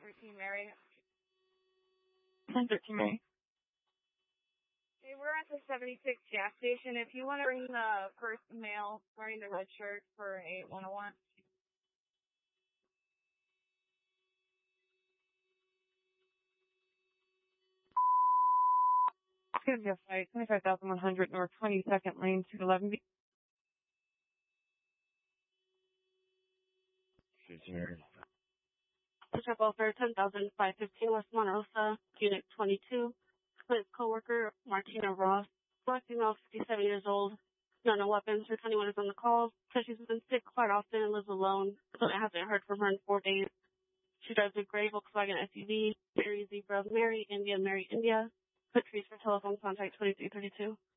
1013 Mary. 1013 Mary. Okay, we're at the 76 gas station. If you want to bring the first male wearing the red shirt for 8101. It's going to be a flight 25,100 North 22nd Lane 211B. 15 Mary. Bishop Welfare 10,515 West Monrosa, Unit 22. Clint's co-worker, Martina Ross, black female, 57 years old. No weapons. Her 21 is on the call. Says she's been sick quite often and lives alone. Clint hasn't heard from her in 4 days. She drives a gray Volkswagen SUV. Mary Zebra, Mary India, Mary India. Put trees for telephone contact 2332.